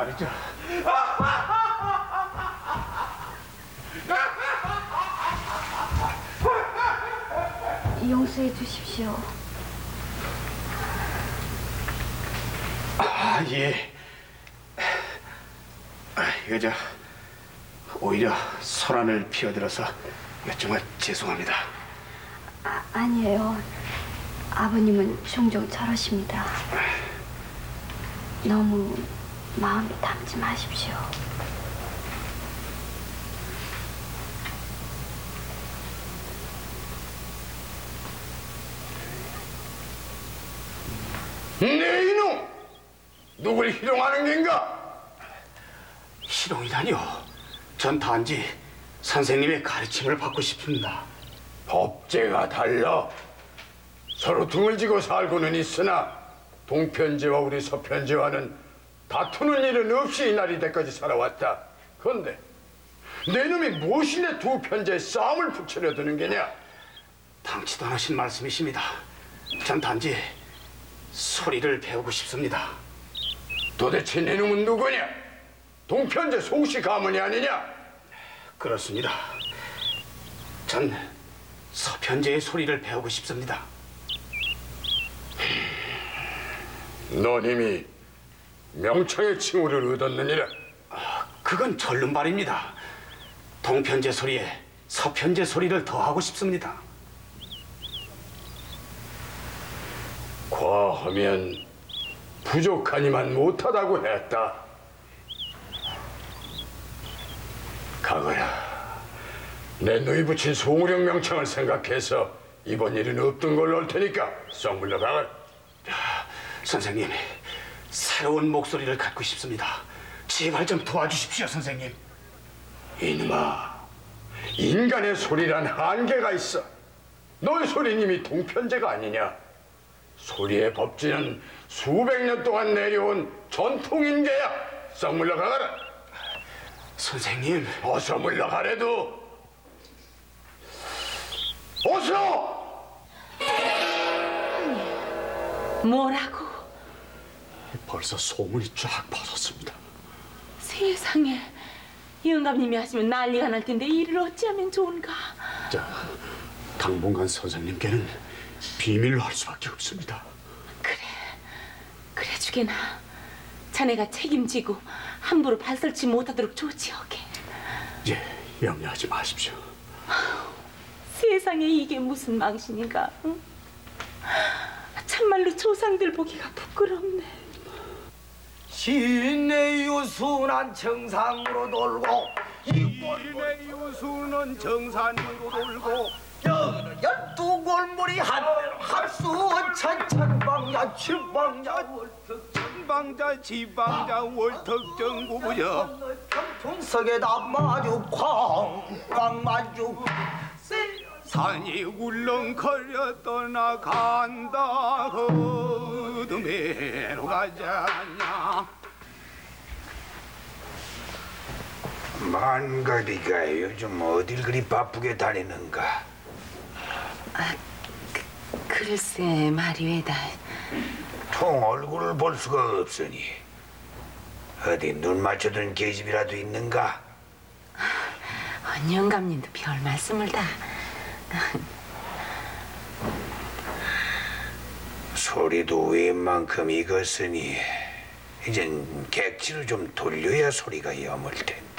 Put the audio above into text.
말이죠. 용서해 주십시오. 예. 이거 오히려 소란을 피워들어서 정말 죄송합니다. 아니에요. 아버님은 종종 저러십니다. 너무 마음에 담지 마십시오. 네 이놈! 누굴 희롱하는 겐가? 희롱이라니요. 전 단지 선생님의 가르침을 받고 싶습니다. 법제가 달라. 서로 등을 지고 살고는 있으나 동편제와 우리 서편제와는 다투는 일은 없이 이날이 때까지 살아왔다. 그런데 내 놈이 무엇이 내 두 편제에 싸움을 붙이려 드는 게냐? 당치도 않으신 말씀이십니다. 전 단지 소리를 배우고 싶습니다. 도대체 내 놈은 누구냐? 동편제 송씨 가문이 아니냐? 그렇습니다. 전 서편제의 소리를 배우고 싶습니다. 넌 이미 명창의 칭호를 얻었느니라. 그건 절름발입니다. 동편제 소리에 서편제 소리를 더하고 싶습니다. 과하면 부족하니만 못하다고 했다. 가거야, 내 누이 붙인 송우령 명창을 생각해서 이번 일은 없던 걸로 할 테니까 썩 물러가라. 선생님, 새로운 목소리를 갖고 싶습니다. 제발 좀 도와주십시오, 선생님. 이놈아, 인간의 소리란 한계가 있어. 너의 소리는 이미 동편제가 아니냐? 소리의 법지는 수백 년 동안 내려온 전통인계야. 썩 물러가거라. 선생님, 어서 물러가래도. 어서! 뭐라고? 벌써 소문이 쫙 퍼졌습니다. 세상에, 영감님이 하시면 난리가 날 텐데 이를 어찌하면 좋은가? 당분간 선생님께는 비밀로 할 수밖에 없습니다. 그래 주게나. 자네가 책임지고 함부로 발설치 못하도록 조치하게. 예, 염려하지 마십시오. 세상에 이게 무슨 망신인가? 응? 참말로 조상들 보기가 부끄럽네. 시내 유수는 정상으로 돌고 시내 유수는 정산으로 돌고 12골물이 한수 천방야 칠방야 월특 천방자 지방자 월특정구부여 평풍석에다 마주 쾅쾅 마주 산이 울렁거려 떠나간다. 어둠에로 가자냐. 만가비가 요즘 어딜 그리 바쁘게 다니는가? 글쎄 말이외다. 통 얼굴을 볼 수가 없으니 어디 눈 맞춰둔 계집이라도 있는가? 영감님도 별 말씀을 다. 소리도 웬만큼 익었으니 이젠 객지를 좀 돌려야 소리가 여물 텐데.